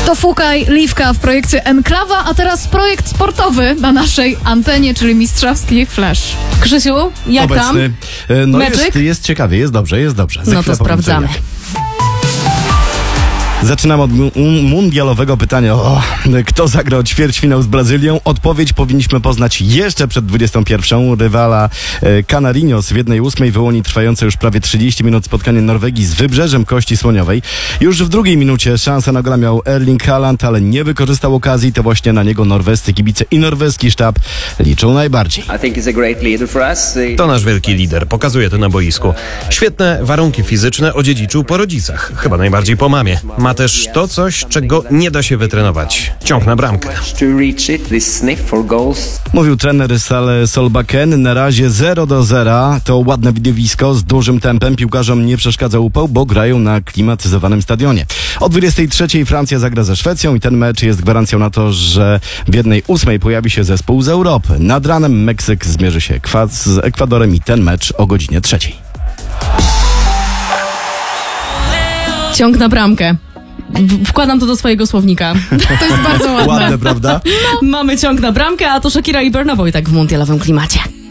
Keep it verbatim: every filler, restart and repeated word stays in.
To Fukaj, Liwka w projekcie Enklawa, a teraz projekt sportowy na naszej antenie, czyli mistrzowski Flash. Krzysiu, jak Obecny. tam? No Meczyk? jest, jest ciekawie, jest dobrze, jest dobrze. Za No chwilę to powiem, sprawdzamy. co jak. Zaczynam od mu- mundialowego pytania. O, kto zagrał ćwierćfinał z Brazylią? Odpowiedź powinniśmy poznać jeszcze przed dwudziestą pierwszą. Rywala e, Canarinos w jednej ósmej wyłoni trwające już prawie trzydzieści minut spotkanie Norwegii z Wybrzeżem Kości Słoniowej. Już w drugiej minucie szansę na gola miał Erling Haaland, ale nie wykorzystał okazji. To właśnie na niego norwescy kibice i norweski sztab liczą najbardziej. To nasz wielki lider, pokazuje to na boisku. Świetne warunki fizyczne odziedziczył po rodzicach, chyba najbardziej po mamie. Ma też to coś, czego nie da się wytrenować. Ciąg na bramkę. Mówił trener Sale Solbakken. Na razie zero do zera. To ładne widowisko z dużym tempem. Piłkarzom nie przeszkadza upał, bo grają na klimatyzowanym stadionie. O dwudziestej trzeciej Francja zagra ze Szwecją i ten mecz jest gwarancją na to, że w jednej ósmej pojawi się zespół z Europy. Nad ranem Meksyk zmierzy się z Ekwadorem i ten mecz o godzinie trzeciej. Ciąg na bramkę. W- Wkładam to do swojego słownika. To jest bardzo ładne. Ładne, prawda? Mamy ciąg na bramkę, a to Shakira i Burna Boy tak w mundialowym klimacie.